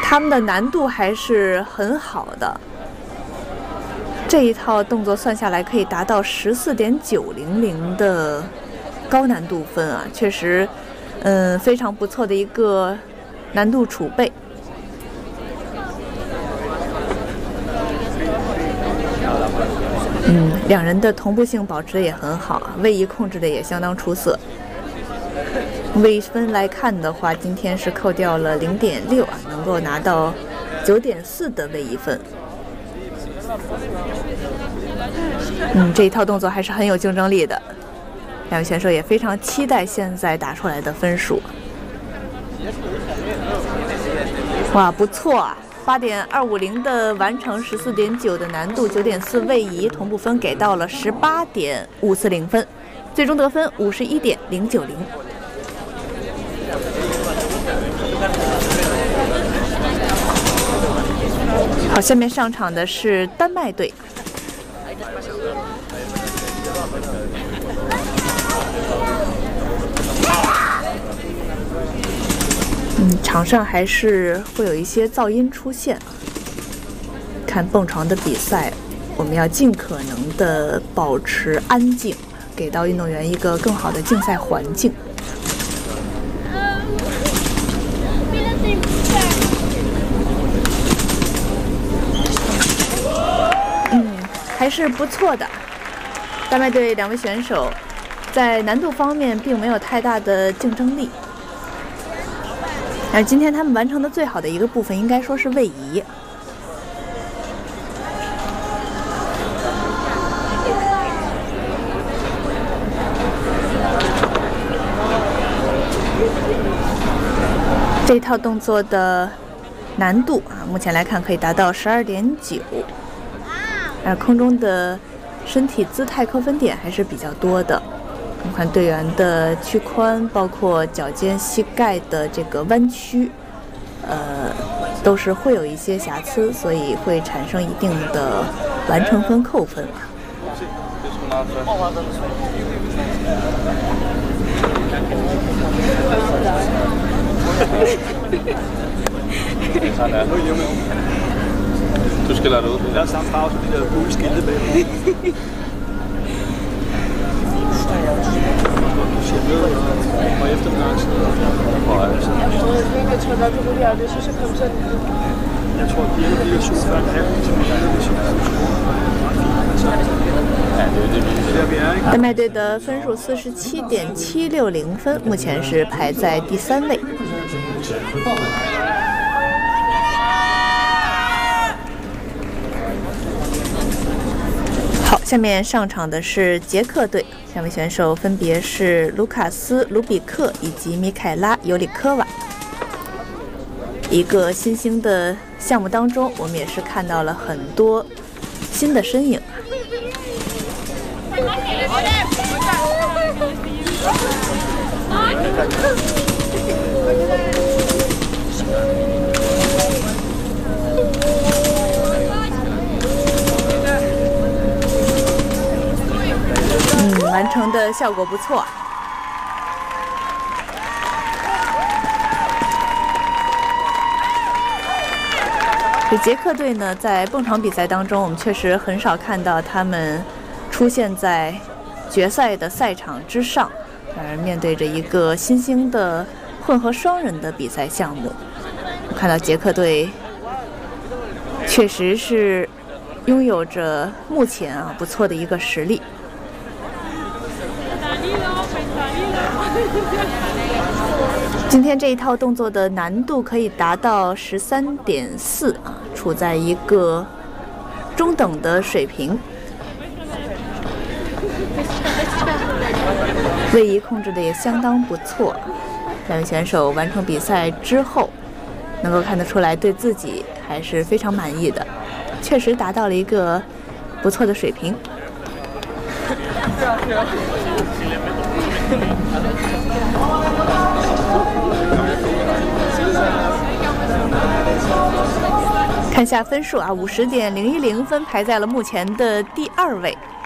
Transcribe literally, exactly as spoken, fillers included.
他们的难度还是很好的。这一套动作算下来可以达到十四点九零零的高难度分啊，确实，嗯，非常不错的一个难度储备。嗯，两人的同步性保持的也很好啊，位移控制的也相当出色。位分来看的话，今天是扣掉了零点六啊，能够拿到九点四的位移分。嗯，这一套动作还是很有竞争力的，两位选手也非常期待现在打出来的分数。哇，不错啊！八点二五零的完成，十四点九的难度，九点四位移，同步分给到了十八点五四零分，最终得分五十一点零九零。好，下面上场的是丹麦队。嗯，场上还是会有一些噪音出现。看蹦床的比赛，我们要尽可能的保持安静，给到运动员一个更好的竞赛环境。嗯，还是不错的。丹麦队两位选手在难度方面并没有太大的竞争力。而今天他们完成的最好的一个部分，应该说是位移。这套动作的难度啊，目前来看可以达到十二点九，而空中的身体姿态扣分点还是比较多的。我们看队员的躯宽，包括脚尖、膝盖的这个弯曲，呃，都是会有一些瑕疵，所以会产生一定的完成分扣分啊。 Du skal lade det ud. Der er samme farve som de der gule skilte bag. Du siger ned og efter den angst. Jeg tror nok, det er det. Jeg synes, jeg kommer sådan. Jeg tror, at de er lige syv før en halv til min gang. 丹麦队的分数四十七点七六零分，目前是排在第三位。好，下面上场的是捷克队，两位选手分别是卢卡斯·卢比克以及米凯拉·尤里科娃。一个新兴的项目当中，我们也是看到了很多新的身影。嗯，完成的效果不错。这捷克队呢，在蹦床比赛当中，我们确实很少看到他们出现在决赛的赛场之上，而面对着一个新兴的混合双人的比赛项目，我看到捷克队确实是拥有着目前啊不错的一个实力。今天这一套动作的难度可以达到十三点四啊，处在一个中等的水平。位移控制的也相当不错，两位选手完成比赛之后，能够看得出来对自己还是非常满意的，确实达到了一个不错的水平。看下分数啊，五十点零一零分排在了目前的第二位。